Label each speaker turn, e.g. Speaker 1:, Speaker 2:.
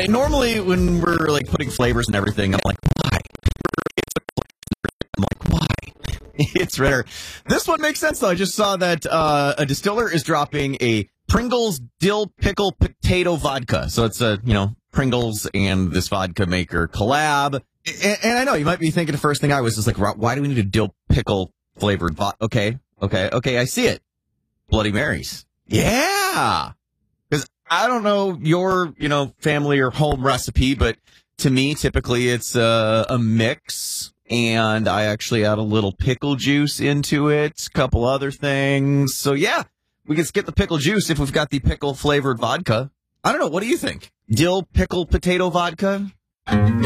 Speaker 1: Normally, when we're like putting flavors and everything, I'm like, why? I'm like, why? It's Ritter. This one makes sense, though. I just saw that a distiller is dropping a Pringles dill pickle potato vodka. So it's Pringles and this vodka maker collab. And I know you might be thinking the first thing I was just like, why do we need a dill pickle flavored vodka? Okay, I see it. Bloody Marys. Yeah. Because I don't know your, family or home recipe, but to me, typically it's a mix. And I actually add a little pickle juice into it, a couple other things. So yeah, we can skip the pickle juice if we've got the pickle flavored vodka. I don't know. What do you think? Dill pickle potato vodka?